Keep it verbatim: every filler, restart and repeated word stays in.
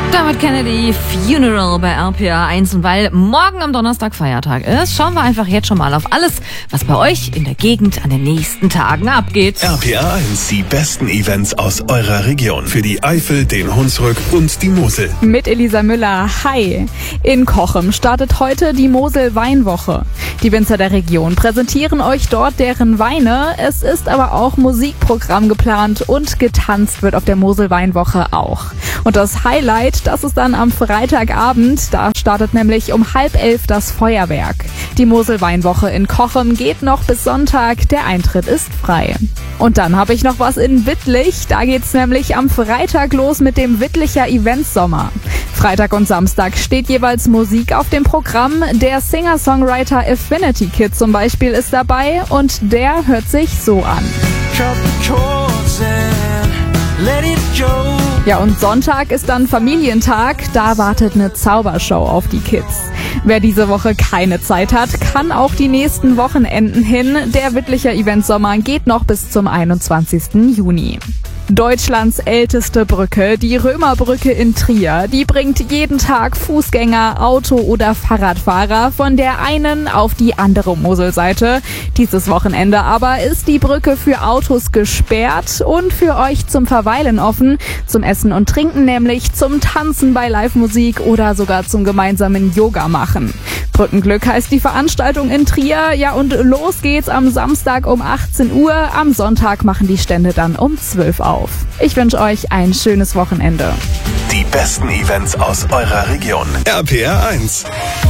Damit Kennedy Funeral bei R P R eins. Und weil morgen am Donnerstag Feiertag ist, schauen wir einfach jetzt schon mal auf alles, was bei euch in der Gegend an den nächsten Tagen abgeht. R P R eins, die besten Events aus eurer Region. Für die Eifel, den Hunsrück und die Mosel. Mit Elisa Müller. Hi. In Cochem startet heute die Mosel-Weinwoche. Die Winzer der Region präsentieren euch dort deren Weine. Es ist aber auch Musikprogramm geplant und getanzt wird auf der Mosel-Weinwoche auch. Und das Highlight, das ist dann am Freitagabend. Da startet nämlich um halb elf das Feuerwerk. Die Mosel-Weinwoche in Cochem geht noch bis Sonntag. Der Eintritt ist frei. Und dann habe ich noch was in Wittlich. Da geht's nämlich am Freitag los mit dem Wittlicher Eventsommer. Freitag und Samstag steht jeweils Musik auf dem Programm. Der Singer-Songwriter Affinity Kid zum Beispiel ist dabei und der hört sich so an. Ja, und Sonntag ist dann Familientag. Da wartet eine Zaubershow auf die Kids. Wer diese Woche keine Zeit hat, kann auch die nächsten Wochenenden hin. Der Wittlicher Eventsommer geht noch bis zum einundzwanzigsten Juni. Deutschlands älteste Brücke, die Römerbrücke in Trier, die bringt jeden Tag Fußgänger, Auto- oder Fahrradfahrer von der einen auf die andere Moselseite. Dieses Wochenende aber ist die Brücke für Autos gesperrt und für euch zum Verweilen offen, zum Essen und Trinken nämlich, zum Tanzen bei Live-Musik oder sogar zum gemeinsamen Yoga machen. Brückenglück heißt die Veranstaltung in Trier. Ja, und los geht's am Samstag um achtzehn Uhr. Am Sonntag machen die Stände dann um zwölf auf. Ich wünsche euch ein schönes Wochenende. Die besten Events aus eurer Region. R P R eins.